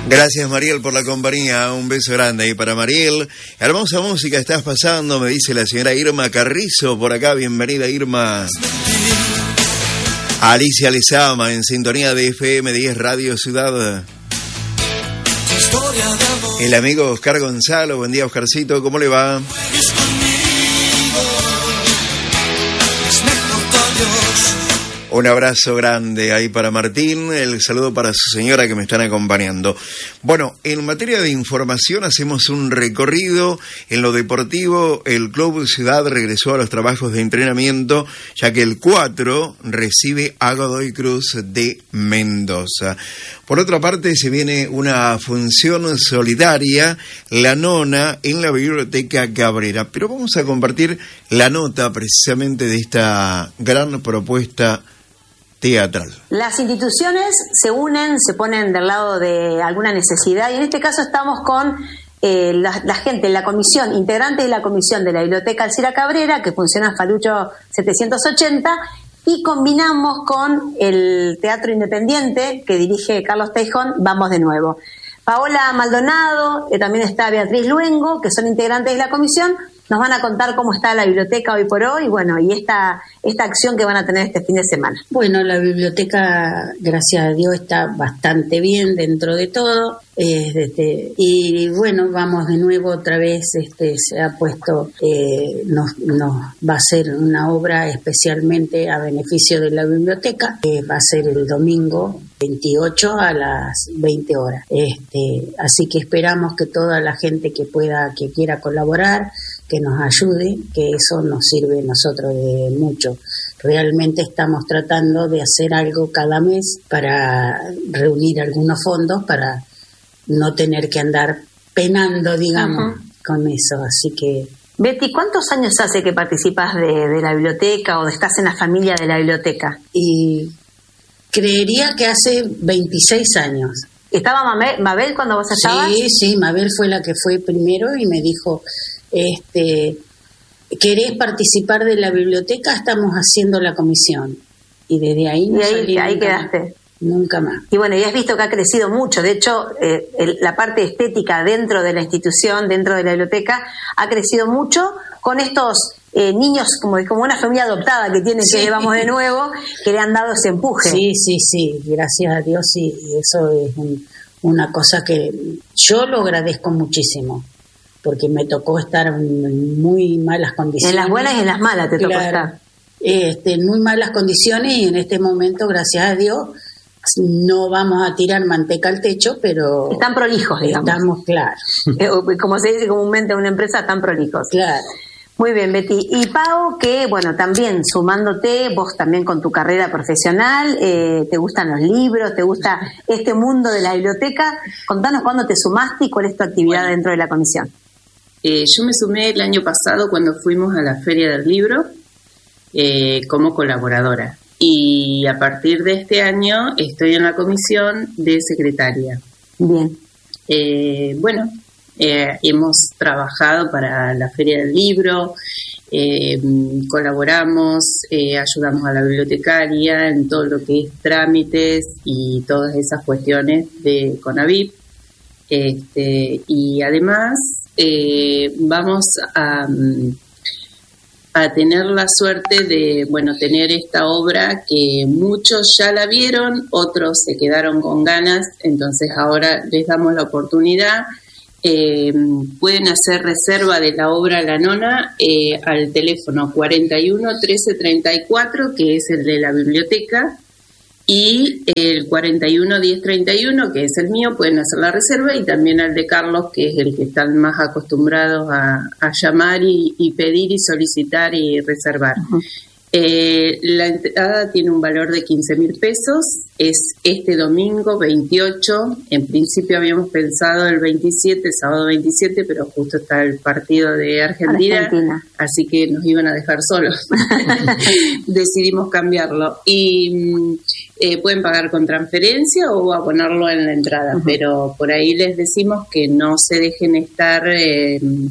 Gracias, Mariel, por la compañía. Un beso grande ahí para Mariel. Hermosa música estás pasando, me dice la señora Irma Carrizo por acá. Bienvenida, Irma. Alicia Lezama en sintonía de FM 10 Radio Ciudad. El amigo Oscar Gonzalo. Buen día, Oscarcito. ¿Cómo le va? Un abrazo grande ahí para Martín, el saludo para su señora que me están acompañando. Bueno, en materia de información hacemos un recorrido. En lo deportivo, el Club Ciudad regresó a los trabajos de entrenamiento, ya que el 4 recibe a Godoy Cruz de Mendoza. Por otra parte, se viene una función solidaria, la nona, en la Biblioteca Cabrera. Pero vamos a compartir la nota precisamente de esta gran propuesta teatral. Las instituciones se unen, se ponen del lado de alguna necesidad, y en este caso estamos con la gente, la comisión, integrantes de la comisión de la Biblioteca Alcira Cabrera, que funciona en Falucho 780, y combinamos con el Teatro Independiente que dirige Carlos Teijón, Vamos de Nuevo. Paola Maldonado, también está Beatriz Luengo, que son integrantes de la comisión. Nos van a contar cómo está la biblioteca hoy por hoy, bueno, y esta acción que van a tener este fin de semana. Bueno, la biblioteca, gracias a Dios, está bastante bien dentro de todo. Y bueno, vamos de nuevo otra vez, se ha puesto, nos va a ser una obra especialmente a beneficio de la biblioteca, va a ser el domingo 28 a las 20 horas. Así que esperamos que toda la gente que quiera colaborar, que nos ayude, que eso nos sirve a nosotros de mucho. Realmente estamos tratando de hacer algo cada mes para reunir algunos fondos para no tener que andar penando, digamos, con eso. Así que... Betty, ¿cuántos años hace que participas de la biblioteca o estás en la familia de la biblioteca? Y creería que hace 26 años. ¿Estaba Mabel cuando vos estabas? Sí, Mabel fue la que fue primero y me dijo... ¿querés participar de la biblioteca? Estamos haciendo la comisión. Y desde ahí no salí. Ahí quedaste. Nunca más. Y bueno, ya has visto que ha crecido mucho. De hecho, la parte estética dentro de la institución, dentro de la biblioteca, ha crecido mucho con estos niños, como una familia adoptada que tienen, que Vamos de Nuevo, que le han dado ese empuje. Sí, gracias a Dios, sí. Y eso es una cosa que yo lo agradezco muchísimo, porque me tocó estar en muy malas condiciones. En las buenas y en las malas te tocó estar. En muy malas condiciones, y en este momento, gracias a Dios, no vamos a tirar manteca al techo, pero... Están prolijos, digamos. Estamos, claro. Como se dice comúnmente en una empresa, están prolijos. Claro. Muy bien, Betty. Y Pau, que bueno, también sumándote, vos también con tu carrera profesional, te gustan los libros, te gusta este mundo de la biblioteca. Contanos cuándo te sumaste y cuál es tu actividad dentro de la comisión. Yo me sumé el año pasado cuando fuimos a la Feria del Libro como colaboradora, y a partir de este año estoy en la comisión de secretaria. Bien. Hemos trabajado para la Feria del Libro, colaboramos, ayudamos a la bibliotecaria en todo lo que es trámites y todas esas cuestiones de CONAVIP. Y además vamos a tener la suerte de tener esta obra que muchos ya la vieron, otros se quedaron con ganas, entonces ahora les damos la oportunidad. Pueden hacer reserva de la obra La Nona al teléfono 41 13 34, que es el de la biblioteca, y el 41 10 31, que es el mío, pueden hacer la reserva, y también al de Carlos, que es el que están más acostumbrados a llamar y pedir y solicitar y reservar. Uh-huh. La entrada tiene un valor de 15.000 pesos, es este domingo 28, en principio habíamos pensado el 27, el sábado 27, pero justo está el partido de Argentina, así que nos iban a dejar solos. Decidimos cambiarlo, y pueden pagar con transferencia o abonarlo en la entrada, uh-huh. Pero por ahí les decimos que no se dejen estar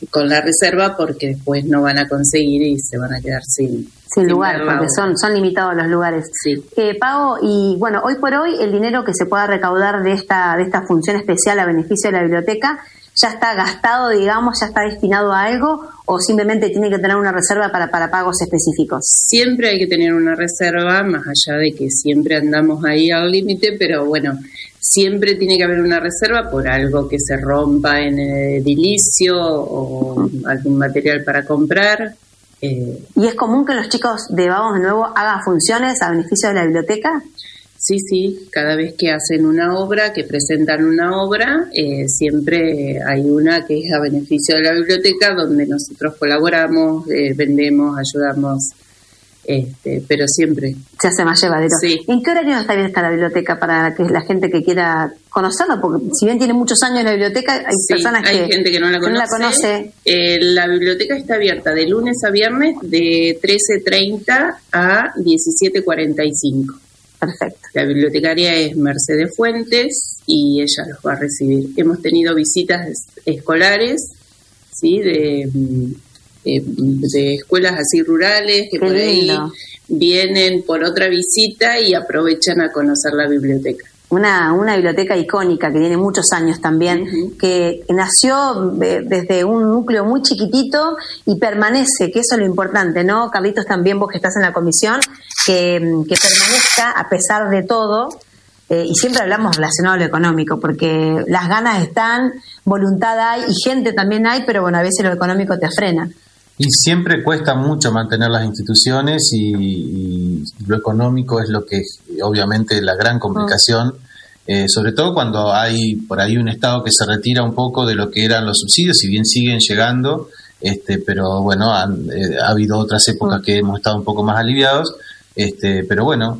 con la reserva, porque después no van a conseguir y se van a quedar sin lugar, porque son limitados los lugares. Sí. Pau, y bueno, hoy por hoy el dinero que se pueda recaudar de esta función especial a beneficio de la biblioteca, ¿ya está gastado, digamos, ya está destinado a algo, o simplemente tiene que tener una reserva para pagos específicos? Siempre hay que tener una reserva, más allá de que siempre andamos ahí al límite, pero bueno, siempre tiene que haber una reserva por algo que se rompa en el edilicio o algún material para comprar. ¿Y es común que los chicos de Vamos de Nuevo hagan funciones a beneficio de la biblioteca? Sí, cada vez que hacen una obra, que presentan una obra, siempre hay una que es a beneficio de la biblioteca, donde nosotros colaboramos, vendemos, ayudamos, pero siempre. Se hace más llevadero. Sí. ¿En qué horario está abierta la biblioteca para que la gente que quiera conocerla? Porque si bien tiene muchos años la biblioteca, hay personas hay gente que no la conoce. La biblioteca está abierta de lunes a viernes de 13:30 a 17:45. Perfecto. La bibliotecaria es Mercedes Fuentes y ella los va a recibir. Hemos tenido visitas escolares, ¿sí? De escuelas así rurales que por ahí vienen por otra visita y aprovechan a conocer la biblioteca. Una biblioteca icónica que tiene muchos años también, que nació desde un núcleo muy chiquitito y permanece, que eso es lo importante, ¿no? Carlitos, también vos que estás en la comisión, que permanezca a pesar de todo, y siempre hablamos relacionado a lo económico, porque las ganas están, voluntad hay y gente también hay, pero bueno, a veces lo económico te frena. Y siempre cuesta mucho mantener las instituciones y lo económico es lo que obviamente la gran complicación, sobre todo cuando hay por ahí un Estado que se retira un poco de lo que eran los subsidios, si bien siguen llegando, pero bueno, ha habido otras épocas que hemos estado un poco más aliviados, pero bueno,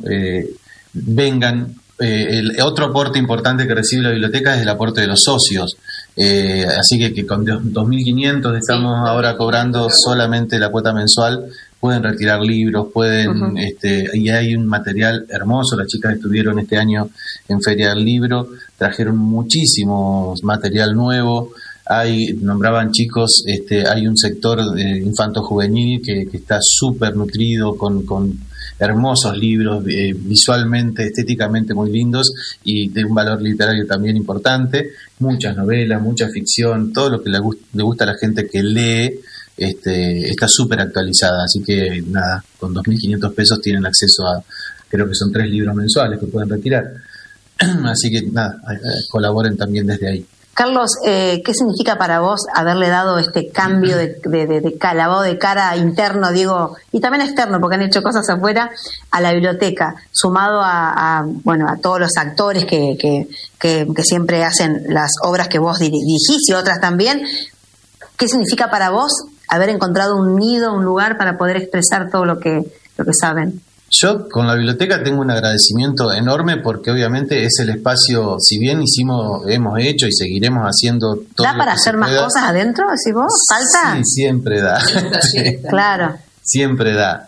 vengan. El otro aporte importante que recibe la biblioteca es el aporte de los socios. Así que con 2.500 estamos ahora cobrando solamente la cuota mensual, pueden retirar libros, pueden y hay un material hermoso. Las chicas estuvieron este año en Feria del Libro, trajeron muchísimo material nuevo. Nombraban chicos, hay un sector infanto-juvenil que está súper nutrido con hermosos libros, visualmente, estéticamente muy lindos y de un valor literario también importante, muchas novelas, mucha ficción, todo lo que le gusta a la gente que lee, está súper actualizada, así que nada, con 2.500 pesos tienen acceso a, creo que son 3 libros mensuales que pueden retirar, así que nada, colaboren también desde ahí. Carlos, ¿qué significa para vos haberle dado este cambio de lavado de cara interno, digo, y también externo, porque han hecho cosas afuera, a la biblioteca, sumado a todos los actores que siempre hacen las obras que vos dirigís y otras también? ¿Qué significa para vos haber encontrado un nido, un lugar para poder expresar todo lo que saben? Yo con la biblioteca tengo un agradecimiento enorme porque obviamente es el espacio, si bien hemos hecho y seguiremos haciendo todo. ¿Da para hacer más cosas adentro, decís vos? ¿Falta? Sí, siempre da. Claro. Siempre da,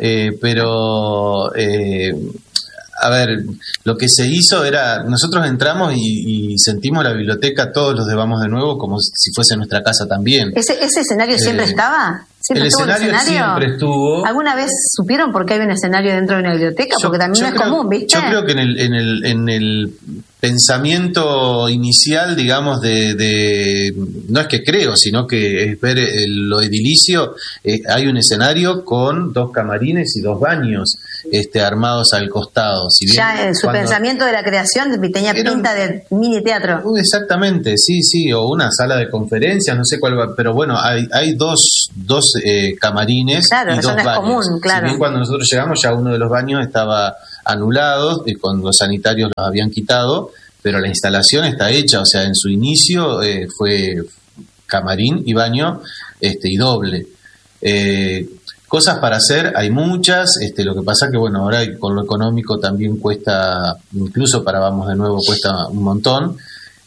pero a ver, lo que se hizo era, nosotros entramos y sentimos la biblioteca, todos los de Vamos de Nuevo, como si fuese nuestra casa también. ¿Ese escenario siempre estaba? ¿Siempre estuvo el escenario? Siempre estuvo. ¿Alguna vez supieron por qué hay un escenario dentro de una biblioteca? Porque también no es común, ¿viste? Yo creo que en el pensamiento inicial, digamos, no es que creo, sino que es ver lo edilicio, hay un escenario con 2 camarines y 2 baños armados al costado. Si bien ya en su pensamiento de la creación tenía pinta de mini teatro. Exactamente, sí, o una sala de conferencias, no sé cuál va, pero bueno, hay dos camarines, claro, y 2 no es baños. Común, claro. Si bien cuando nosotros llegamos ya uno de los baños estaba anulado y cuando los sanitarios los habían quitado, pero la instalación está hecha, o sea, en su inicio fue camarín y baño y doble. Cosas para hacer hay muchas, lo que pasa que bueno, ahora con lo económico también cuesta, incluso para Vamos de Nuevo cuesta un montón.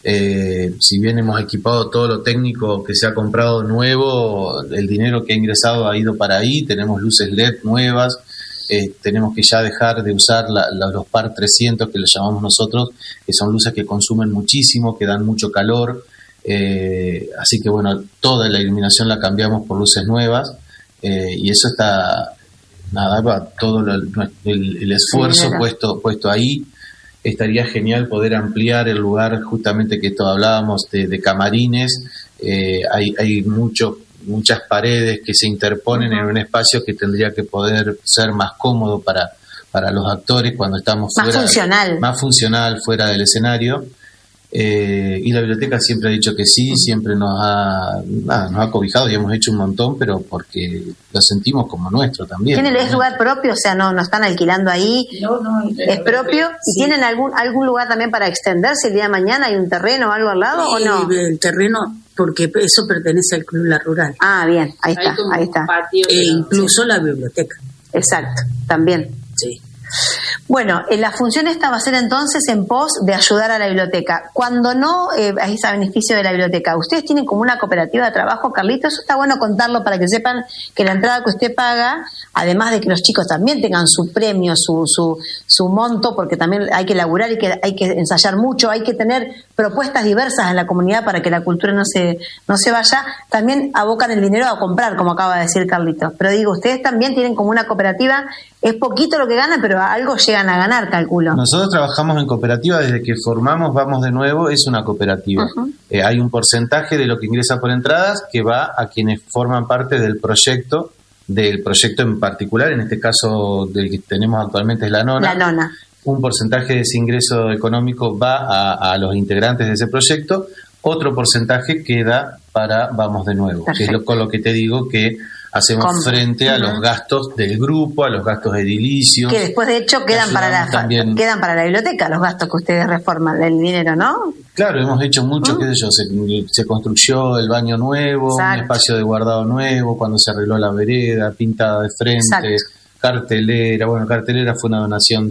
Si bien hemos equipado todo lo técnico que se ha comprado nuevo, el dinero que ha ingresado ha ido para ahí, tenemos luces LED nuevas, tenemos que ya dejar de usar los PAR 300 que le llamamos nosotros, que son luces que consumen muchísimo, que dan mucho calor, Así que bueno, toda la iluminación la cambiamos por luces nuevas, y eso está, nada, todo el esfuerzo puesto ahí. Estaría genial poder ampliar el lugar, justamente que todos hablábamos de camarines. Hay muchas paredes que se interponen en un espacio que tendría que poder ser más cómodo para los actores cuando estamos más funcional fuera del escenario. Y la biblioteca siempre ha dicho que sí, siempre nos ha cobijado y hemos hecho un montón, pero porque lo sentimos como nuestro también. ¿Es lugar propio? O sea, no están alquilando ahí. No, es propio. ¿Y sí, tienen algún lugar también para extenderse el día de mañana? ¿Hay un terreno o algo al lado o no? El terreno, porque eso pertenece al Club La Rural. Ah, bien, ahí está. Patio, incluso la biblioteca. Exacto, también. Sí. Bueno, la función esta va a ser entonces en pos de ayudar a la biblioteca. Cuando no es a beneficio de la biblioteca, ustedes tienen como una cooperativa de trabajo, Carlitos. Eso está bueno contarlo para que sepan que la entrada que usted paga, además de que los chicos también tengan su premio, su monto, porque también hay que laburar y hay que ensayar mucho, hay que tener propuestas diversas en la comunidad para que la cultura no se vaya. También abocan el dinero a comprar, como acaba de decir Carlitos. Pero digo, ustedes también tienen como una cooperativa. Es poquito lo que ganan, pero algo llegan a ganar, calculo. Nosotros trabajamos en cooperativa desde que formamos Vamos de Nuevo, es una cooperativa. Uh-huh. Hay un porcentaje de lo que ingresa por entradas que va a quienes forman parte del proyecto en particular, en este caso del que tenemos actualmente es La Nona. La Nona. Un porcentaje de ese ingreso económico va a los integrantes de ese proyecto, otro porcentaje queda para Vamos de Nuevo. Perfecto. Que es con lo que te digo que hacemos frente a los gastos del grupo, a los gastos edilicios. Que después, de hecho, quedan para la biblioteca, los gastos que ustedes reforman, el dinero, ¿no? Claro, hemos hecho mucho, qué sé yo, se construyó el baño nuevo, un espacio de guardado nuevo, cuando se arregló la vereda, pintada de frente, cartelera. Bueno, cartelera fue una donación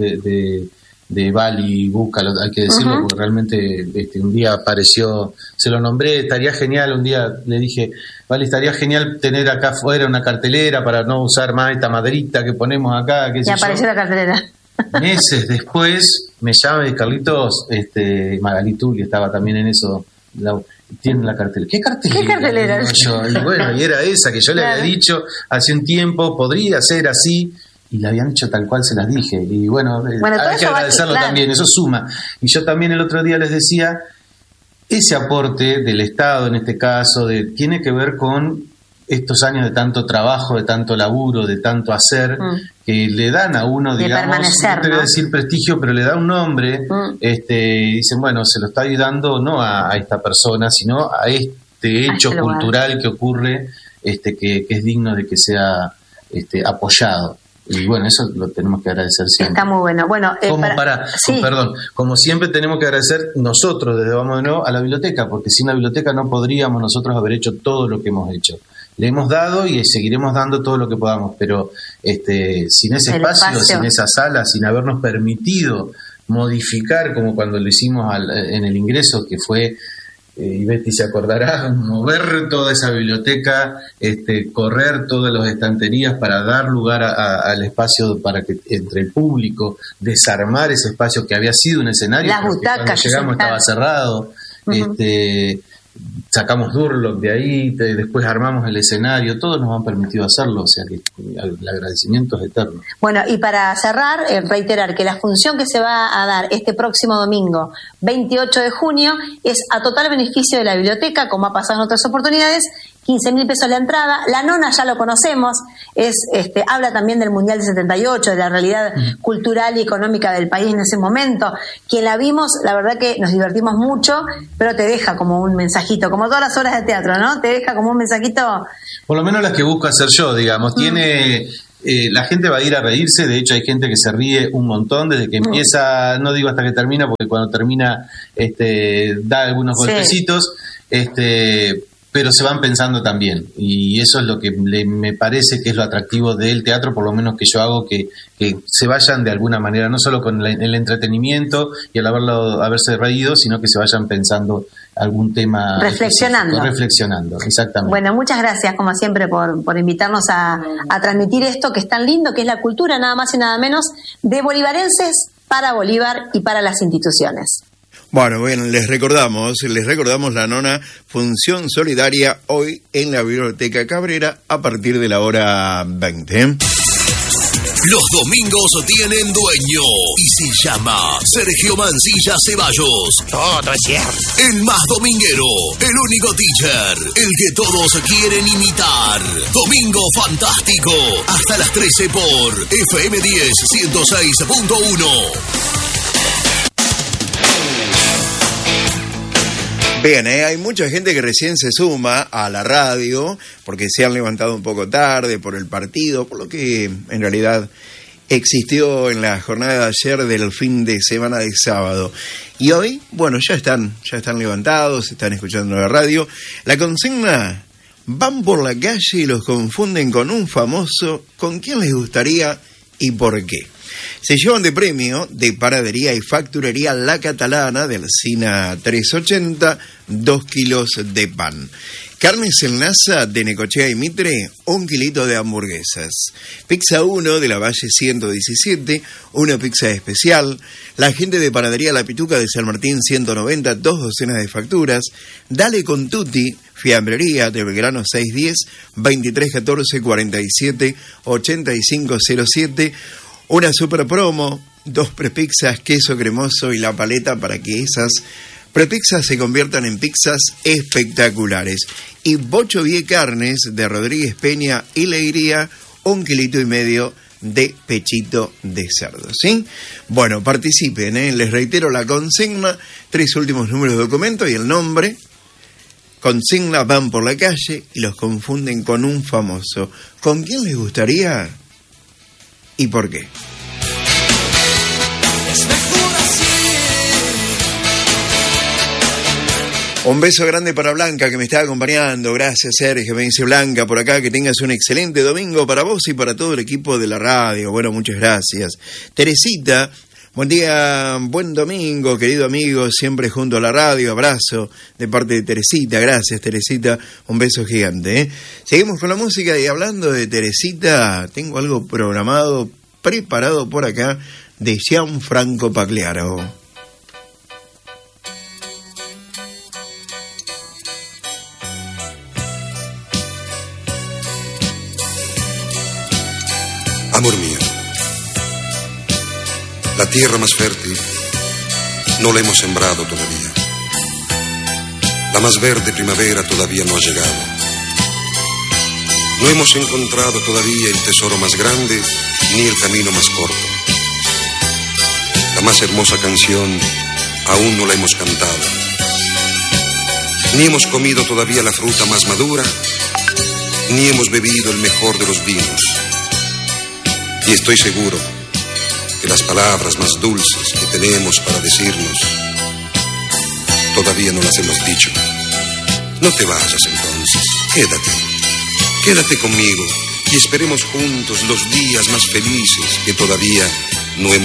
de Bali Buca, hay que decirlo, porque realmente un día apareció, se lo nombré, estaría genial, un día le dije, Vale, estaría genial tener acá afuera una cartelera para no usar más esta maderita que ponemos acá. Y apareció la cartelera. Meses después me llama Carlitos, Magalí Tulli estaba también en eso, tiene la cartelera. ¿Qué cartelera? Y bueno, y era esa que yo le había dicho hace un tiempo, podría ser así, y la habían hecho tal cual se las dije. Y bueno hay que agradecerlo también, eso suma. Y yo también el otro día les decía, ese aporte del Estado en este caso tiene que ver con estos años de tanto trabajo, de tanto laburo, de tanto hacer, que le dan a uno, digamos, no te voy a decir prestigio, pero le da un nombre, dicen, bueno, se lo está ayudando no a esta persona, sino a este hecho cultural que ocurre, que es digno de que sea apoyado. Y bueno, eso lo tenemos que agradecer siempre. Está muy bueno. Bueno, como siempre tenemos que agradecer nosotros desde Vamos de Nuevo a la biblioteca, porque sin la biblioteca no podríamos nosotros haber hecho todo lo que hemos hecho. Le hemos dado y seguiremos dando todo lo que podamos, pero sin ese espacio, sin esa sala, sin habernos permitido modificar, como cuando lo hicimos en el ingreso, que fue, y Betty se acordará, mover toda esa biblioteca, correr todas las estanterías para dar lugar al espacio para que entre el público, desarmar ese espacio que había sido un escenario, las butacas, cuando llegamos estaba cerrado, sacamos Durlock de ahí, después armamos el escenario, todos nos han permitido hacerlo, o sea que el agradecimiento es eterno. Bueno, y para cerrar, reiterar que la función que se va a dar este próximo domingo, 28 de junio, es a total beneficio de la biblioteca, como ha pasado en otras oportunidades, 15.000 pesos la entrada. La Nona ya lo conocemos, habla también del Mundial de 78, de la realidad cultural y económica del país en ese momento. Quien la vimos, la verdad que nos divertimos mucho, pero te deja como un mensajito, como todas las obras de teatro, ¿no? Te deja como un mensajito. Por lo menos las que busco hacer yo, digamos, tiene... la gente va a ir a reírse, de hecho hay gente que se ríe un montón desde que empieza, no digo hasta que termina, porque cuando termina da algunos golpecitos, pero se van pensando también, y eso es lo que me parece que es lo atractivo del teatro, por lo menos que yo hago, que se vayan de alguna manera, no solo con el entretenimiento y al haberse reído, sino que se vayan pensando algún tema, reflexionando, exactamente. Bueno, muchas gracias como siempre por invitarnos a transmitir esto que es tan lindo, que es la cultura nada más y nada menos de bolivarenses para Bolívar y para las instituciones. Bueno, bien, les recordamos la nona función solidaria hoy en la Biblioteca Cabrera a partir de la hora 20. Los domingos tienen dueño y se llama Sergio Mancilla Ceballos. Todo es cierto. El más dominguero, el único teacher, el que todos quieren imitar. Domingo fantástico, hasta las 13 por FM 10 106.1. Bien, hay mucha gente que recién se suma a la radio porque se han levantado un poco tarde por el partido, por lo que en realidad existió en la jornada de ayer del fin de semana de sábado. Y hoy, bueno, ya están levantados, están escuchando la radio. La consigna: van por la calle y los confunden con un famoso. ¿Con quién les gustaría y por qué? Se llevan de premio de Panadería y Facturería La Catalana del SINA 380 2 kilos de pan. Carnes en Nasa de Necochea y Mitre, 1 kilito de hamburguesas. Pizza 1 de la Valle 117, una pizza especial. La gente de Panadería La Pituca de San Martín 190, 2 docenas de facturas. Dale con Tutti, Fiambrería de Belgrano 610, 2314 47 8507. Una super promo, 2 prepizzas, queso cremoso y la paleta para que esas prepizzas se conviertan en pizzas espectaculares. Y Bocho Vie Carnes de Rodríguez Peña y Leiría, 1,5 kilos de pechito de cerdo, ¿sí? Bueno, participen, les reitero la consigna, 3 últimos números de documento y el nombre. Consigna: van por la calle y los confunden con un famoso. ¿Con quién les gustaría y por qué? Un beso grande para Blanca, que me está acompañando. Gracias, Sergio. Me dice Blanca por acá, que tengas un excelente domingo para vos y para todo el equipo de la radio. Bueno, muchas gracias. Teresita, buen día, buen domingo, querido amigo, siempre junto a la radio. Abrazo de parte de Teresita. Gracias, Teresita. Un beso gigante. Seguimos con la música y hablando de Teresita, tengo algo programado, preparado por acá, de Gianfranco Pagliaro. Amor mío, la tierra más fértil no la hemos sembrado todavía. La más verde primavera todavía no ha llegado. No hemos encontrado todavía el tesoro más grande ni el camino más corto. La más hermosa canción aún no la hemos cantado. Ni hemos comido todavía la fruta más madura, ni hemos bebido el mejor de los vinos. Y estoy seguro que las palabras más dulces que tenemos para decirnos todavía no las hemos dicho. No te vayas entonces, quédate conmigo y esperemos juntos los días más felices que todavía no hemos